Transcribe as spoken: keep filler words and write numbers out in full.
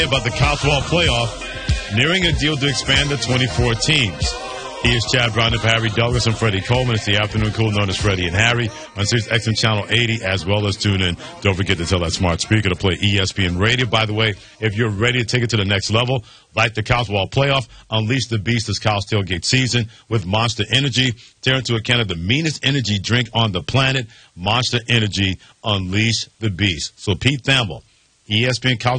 About the Coswell playoff, nearing a deal to expand to twenty-four teams. He is Chad Brown, Harry Douglas, and Freddie Coleman. It's the afternoon cool known as Freddie and Harry on Sirius X M Channel eighty, as well as tune in. Don't forget to tell that smart speaker to play E S P N Radio. By the way, if you're ready to take it to the next level, like the Coswell playoff, unleash the beast this Cows Tailgate season with Monster Energy. Tear into a can of the meanest energy drink on the planet. Monster Energy, unleash the beast. So Pete Thamel, E S P N Coswell.